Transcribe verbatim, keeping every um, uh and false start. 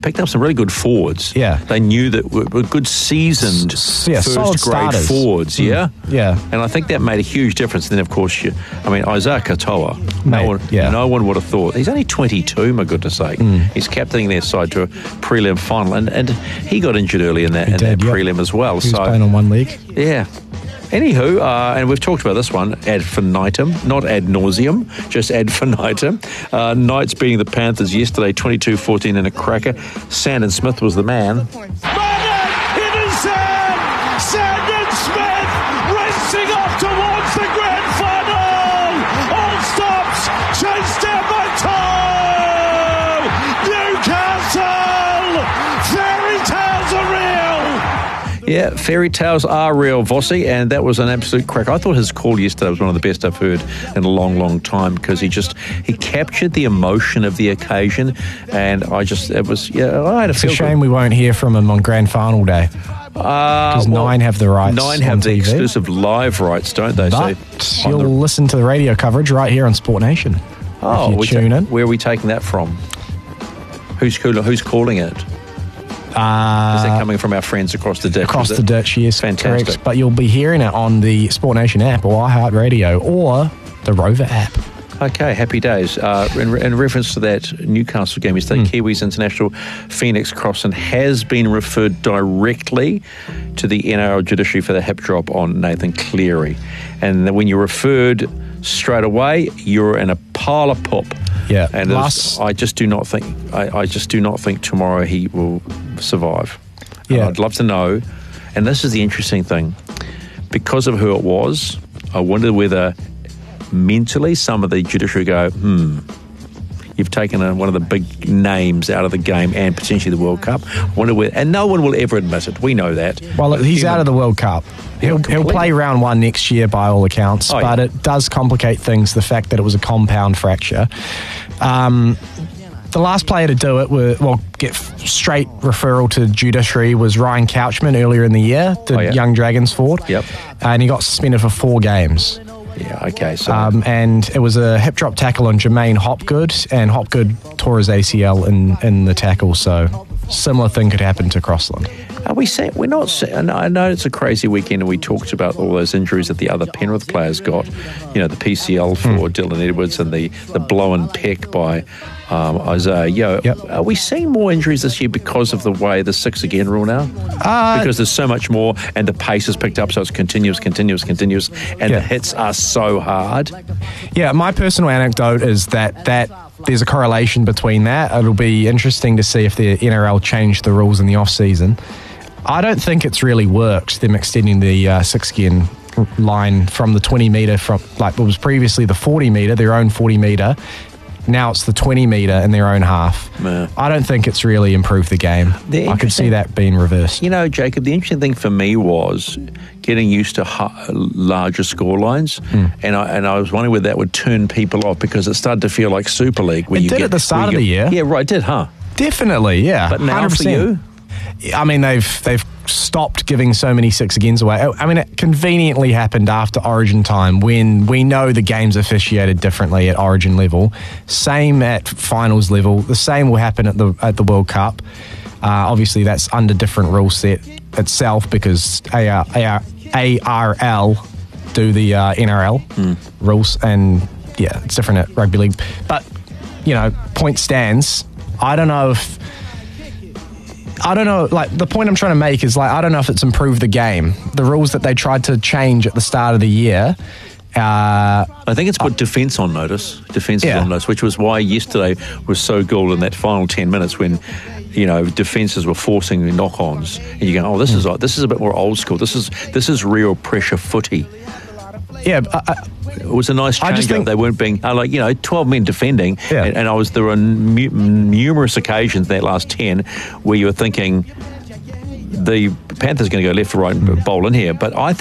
picked up some really good forwards. Yeah. They knew that were, were good seasoned S- yeah, solid first-grade starters. forwards, yeah? Mm. Yeah. And I think that made a huge difference. And then, of course, you, I mean, Isaiah Katoa, Mate, no one, yeah. no one would have thought. He's only twenty-two, my goodness sake. Mm. He's captaining their side to a prelim final. And, and he got injured early in that, He in did, that yep. prelim as well. He was so playing on one leg. Yeah. Anywho, uh, and we've talked about this one, ad infinitum, not ad nauseum, just ad infinitum. Uh, Knights beating the Panthers yesterday, twenty-two fourteen in a cracker. Sandon Smith was the man. It is Sand! Sandon Smith racing off towards the grand final! All stops, chased down by Toe! Newcastle! Fairy tales are real! Yeah, fairy tales are real, Vossi, and that was an absolute crack. I thought his call yesterday was one of the best I've heard in a long, long time because he just, he captured the emotion of the occasion, and I just, it was, yeah, I had a It's feel a shame we won't hear from him on grand final day. Because uh, well, Nine have the rights. Nine have on the T V. exclusive live rights, don't they? But so you'll the, listen to the radio coverage right here on Sport Nation. oh, if you we tune ta- in. where are we taking that from? Who's cool, Who's calling it? Uh, Is that coming from our friends across the ditch? across is the it? ditch, yes, Fantastic. correct. But you'll be hearing it on the Sport Nation app or iHeartRadio or the Rover app. Okay, happy days. Uh, in, in reference to that Newcastle game yesterday, Mm. Kiwis International Phoenix Crossan has been referred directly to the N R L judiciary for the hip drop on Nathan Cleary. And when you're referred straight away, you're in a pile of poop. Yeah, And last- I just do not think I, I just do not think tomorrow he will survive. Yeah. And I'd love to know. And this is the interesting thing. Because of who it was, I wonder whether mentally some of the judiciary go, hmm, you've taken a, one of the big names out of the game and potentially the World Cup. I wonder whether, and no one will ever admit it. We know that. Well, he's Human- out of the World Cup. He'll, he'll completely. play round one next year by all accounts, Oh, but yeah. it does complicate things, the fact that it was a compound fracture. Um, the last player to do it, were, well, get f- straight referral to judiciary was Ryan Couchman earlier in the year, the Oh, yeah. Young Dragons forward. Yep. And he got suspended for four games. Yeah, okay. So Um, and it was a hip drop tackle on Jermaine Hopgood, and Hopgood tore his A C L in, in the tackle, so similar thing could happen to Crossland. are we saying, we're not saying, and I know it's a crazy weekend and we talked about all those injuries that the other Penrith players got, you know, the P C L for Mm. Dylan Edwards and the, the blown pec by um, Isaiah Yo. Yep. Are we seeing more injuries this year because of the way the six again rule now? Uh, because there's so much more and the pace is picked up, so it's continuous, continuous, continuous, and Yeah. the hits are so hard. Yeah, my personal anecdote is that that there's a correlation between that. It'll be interesting to see if the N R L change the rules in the off-season. I don't think it's really worked, them extending the uh, six-skin line from the twenty metre, from like it was previously the forty metre, their own forty metre. Now it's the twenty metre in their own half. Yeah. I don't think it's really improved the game. The I could see interesting- that being reversed. You know, Jacob, the interesting thing for me was getting used to hu- larger score lines, Mm. and I and I was wondering whether that would turn people off because it started to feel like Super League. Where It you did get, at the start where of you the get- year. Yeah, right, it did, huh? Definitely, yeah. But now one hundred for percent. you? I mean, they've they've stopped giving so many six agains away. I mean, it conveniently happened after Origin time when we know the game's officiated differently at Origin level. Same at finals level. The same will happen at the at the World Cup. Uh, obviously, that's under different rule set itself because A R, A R, A R L do the uh, N R L Mm. rules, and yeah, it's different at rugby league. But you know, point stands. I don't know if. I don't know, like, the point I'm trying to make is, like, I don't know if it's improved the game. The rules that they tried to change at the start of the year, uh, I think it's put defence on notice. Defence Yeah. is on notice, which was why yesterday was so cool in that final ten minutes when, you know, defences were forcing the knock-ons, and you go, oh, this is this is a bit more old school. This is this is real pressure footy. yeah, uh, uh, It was a nice I change. just think- They weren't being uh, like you know twelve men defending, Yeah. and, and I was there were nu- numerous occasions in that last ten where you were thinking the Panthers going to go left or right and bowl in here, but I.